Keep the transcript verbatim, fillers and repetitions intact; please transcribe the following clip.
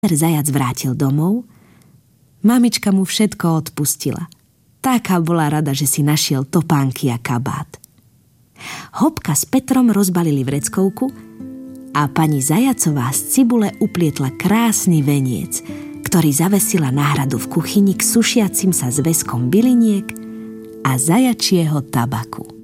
Zajac vrátil domov, mamička mu všetko odpustila. Taká bola rada, že si našiel topánky a kabát. Hopka s Petrom rozbalili vreckovku a pani Zajacová z cibule uplietla krásny veniec, ktorý zavesila na hradu v kuchyni k sušiacim sa zväzkom byliniek a zajačieho tabaku.